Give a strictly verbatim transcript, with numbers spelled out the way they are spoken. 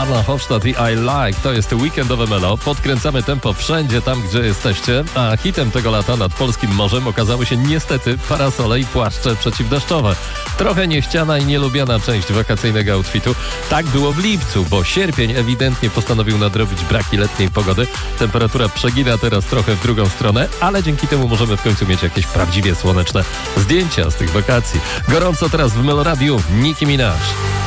Marlon Hofstadt i I Like. To jest weekendowe melo. Podkręcamy tempo wszędzie tam, gdzie jesteście. A hitem tego lata nad polskim morzem okazały się niestety parasole i płaszcze przeciwdeszczowe. Trochę niechciana i nielubiana część wakacyjnego outfitu. Tak było w lipcu, bo sierpień ewidentnie postanowił nadrobić braki letniej pogody. Temperatura przegina teraz trochę w drugą stronę, ale dzięki temu możemy w końcu mieć jakieś prawdziwie słoneczne zdjęcia z tych wakacji. Gorąco teraz w Meloradiu Nicki Minaj.